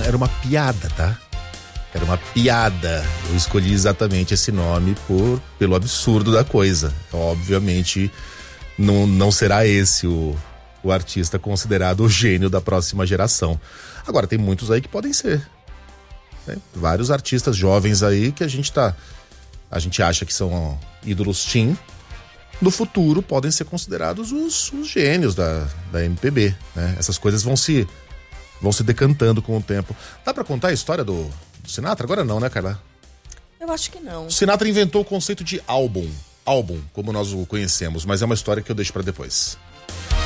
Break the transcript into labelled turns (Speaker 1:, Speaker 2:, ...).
Speaker 1: era uma piada, tá? Era uma piada. Eu escolhi exatamente esse nome pelo absurdo da coisa. Obviamente, não será esse o artista considerado o gênio da próxima geração. Agora, tem muitos aí que podem ser. Né? Vários artistas jovens aí que a gente acha que são ídolos teen, no futuro podem ser considerados os gênios da MPB. Né? Essas coisas vão se decantando com o tempo. Dá pra contar a história do Sinatra? Agora não, né, Carla?
Speaker 2: Eu acho que não.
Speaker 1: O Sinatra inventou o conceito de álbum, como nós o conhecemos, mas é uma história que eu deixo pra depois.